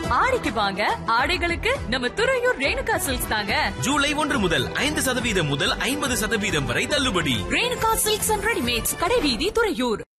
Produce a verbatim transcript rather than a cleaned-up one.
ஆடிக்கு வாங்க, ஆடைகளுக்கு நம்ம துறையூர் ரேணுகா சில்க்ஸ் தாங்க. ஜூலை ஒன்று முதல் ஐந்து சதவீதம் முதல் ஐம்பது சதவீதம் வரை தள்ளுபடி. ரேணுகா சில்க்ஸ் அண்ட் ரெடிமேட்ஸ், கடைவீதி, துறையூர்.